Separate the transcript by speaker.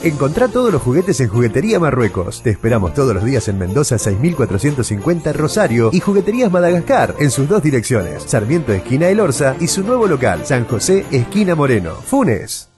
Speaker 1: Encontrá todos los juguetes en Juguetería Marruecos. Te esperamos todos los días en Mendoza 6450 Rosario y Jugueterías Madagascar en sus dos direcciones, Sarmiento esquina El Orza y su nuevo local, San José esquina Moreno. Funes.